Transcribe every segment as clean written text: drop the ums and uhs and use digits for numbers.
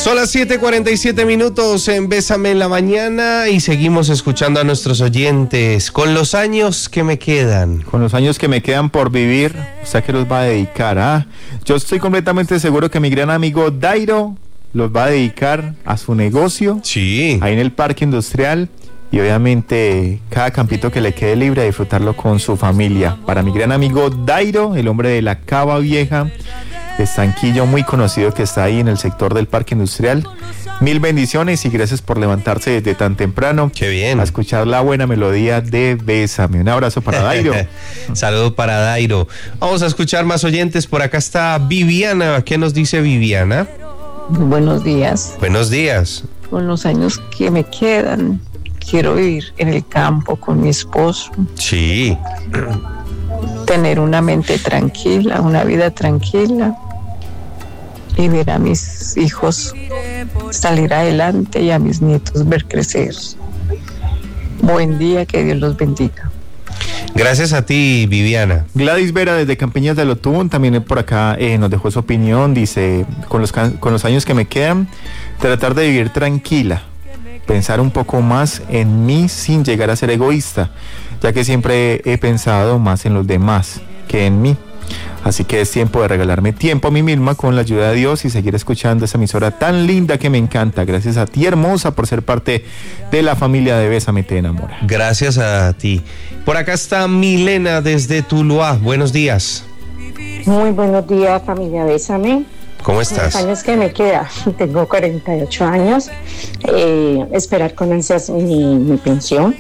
Son las 7:47 en Bésame en la Mañana y seguimos escuchando a nuestros oyentes. Con los años que me quedan. Con los años que me quedan por vivir, o sea, que los va a dedicar. Yo estoy completamente seguro que mi gran amigo Dairo los va a dedicar a su negocio. Sí. Ahí en el parque industrial. Y obviamente cada campito que le quede libre a disfrutarlo con su familia. Para mi gran amigo Dairo, el hombre de la Cava Vieja, estanquillo muy conocido que está ahí en el sector del parque industrial. Mil bendiciones y gracias por levantarse desde tan temprano. Qué bien. A escuchar la buena melodía de Bésame. Un abrazo para Dairo. Saludo para Dairo. Vamos a escuchar más oyentes. Por acá está Viviana. ¿Qué nos dice Viviana? Buenos días. Buenos días. Con los años que me quedan, quiero vivir en el campo con mi esposo. Sí. Tener una mente tranquila, una vida tranquila. Y ver a mis hijos salir adelante y a mis nietos ver crecer. Buen día, que Dios los bendiga. Gracias a ti, Viviana. Gladys Vera desde Campiñas de Lotún también por acá nos dejó su opinión. Dice, con los años que me quedan, tratar de vivir tranquila, pensar un poco más en mí sin llegar a ser egoísta, ya que siempre he pensado más en los demás que en mí. Así que es tiempo de regalarme tiempo a mí misma con la ayuda de Dios y seguir escuchando esa emisora tan linda que me encanta. Gracias a ti, hermosa, por ser parte de la familia de Bésame Te Enamora. Gracias a ti. Por acá está Milena desde Tuluá. Buenos días. Muy buenos días, familia Bésame. ¿Cómo estás? Los años que me queda, tengo 48 años. Esperar con ansias mi pensión.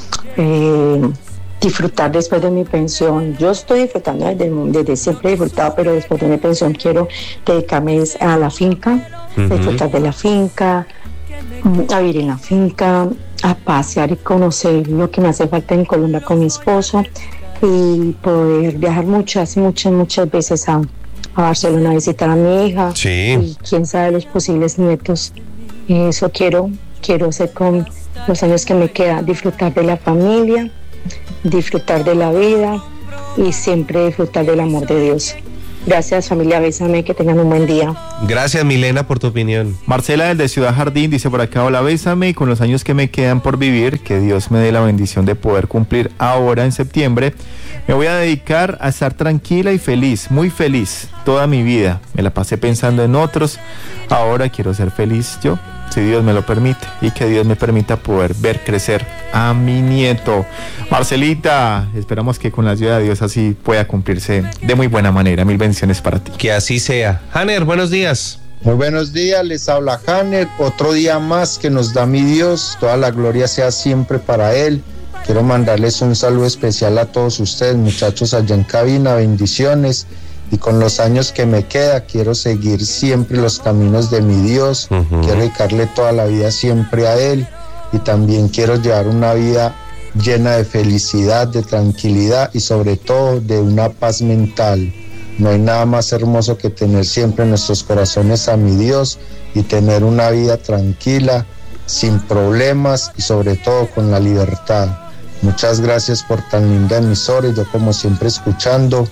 Disfrutar después de mi pensión. Yo estoy disfrutando desde siempre he disfrutado, pero después de mi pensión quiero dedicarme a la finca, disfrutar de la finca, a vivir en la finca, a pasear y conocer lo que me hace falta en Colombia con mi esposo y poder viajar muchas veces a Barcelona a visitar a mi hija. Sí. Y quién sabe los posibles nietos. Eso quiero hacer con los años que me queda, disfrutar de la familia, disfrutar de la vida y siempre disfrutar del amor de Dios. Gracias, familia Bésame, que tengan un buen día. Gracias, Milena, por tu opinión. Marcela desde Ciudad Jardín dice por acá, hola Bésame, y con los años que me quedan por vivir, que Dios me dé la bendición de poder cumplir ahora en septiembre, me voy a dedicar a estar tranquila y feliz, muy feliz, toda mi vida. Me la pasé pensando en otros, ahora quiero ser feliz yo, si Dios me lo permite, y que Dios me permita poder ver crecer a mi nieto. Marcelita, esperamos que con la ayuda de Dios así pueda cumplirse de muy buena manera. Mil bendiciones para ti. Que así sea. Hanner, buenos días. Muy buenos días, les habla Hanner. Otro día más que nos da mi Dios, toda la gloria sea siempre para Él. Quiero mandarles un saludo especial a todos ustedes, muchachos allá en cabina, bendiciones. Y con los años que me queda, quiero seguir siempre los caminos de mi Dios. Quiero dedicarle toda la vida siempre a Él. Y también quiero llevar una vida llena de felicidad, de tranquilidad y sobre todo de una paz mental. No hay nada más hermoso que tener siempre en nuestros corazones a mi Dios y tener una vida tranquila, sin problemas y sobre todo con la libertad. Muchas gracias por tan linda emisora y yo como siempre escuchando.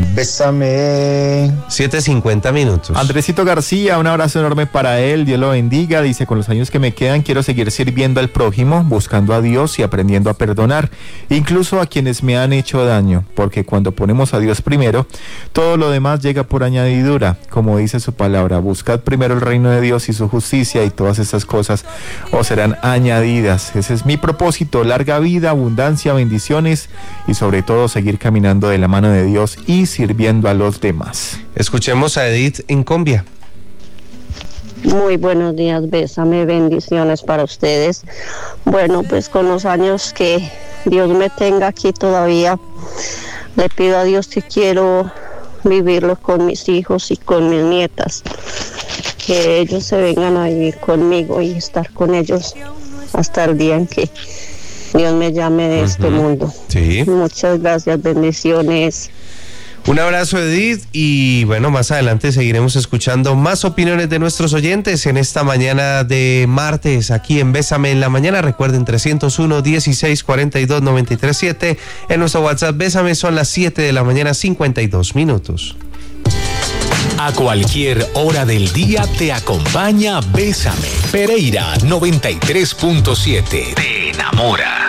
Bésame. 7:50. Andresito García, un abrazo enorme para él, Dios lo bendiga. Dice, con los años que me quedan quiero seguir sirviendo al prójimo, buscando a Dios y aprendiendo a perdonar, incluso a quienes me han hecho daño, porque cuando ponemos a Dios primero, todo lo demás llega por añadidura, como dice su palabra, buscad primero el reino de Dios y su justicia y todas esas cosas os serán añadidas. Ese es mi propósito, larga vida, abundancia, bendiciones y sobre todo seguir caminando de la mano de Dios y sirviendo a los demás. Escuchemos a Edith en Combia. Muy buenos días, Bésame, bendiciones para ustedes. Bueno, pues con los años que Dios me tenga aquí todavía, le pido a Dios que quiero vivirlo con mis hijos y con mis nietas, que ellos se vengan a vivir conmigo y estar con ellos hasta el día en que Dios me llame de este mundo. Sí. Muchas gracias, bendiciones. Un abrazo, Edith, y bueno, más adelante seguiremos escuchando más opiniones de nuestros oyentes en esta mañana de martes aquí en Bésame en la Mañana. Recuerden 301-1642-937 en nuestro WhatsApp Bésame. Son las 7:52 a.m. A cualquier hora del día te acompaña Bésame. Pereira 93.7. Te enamora.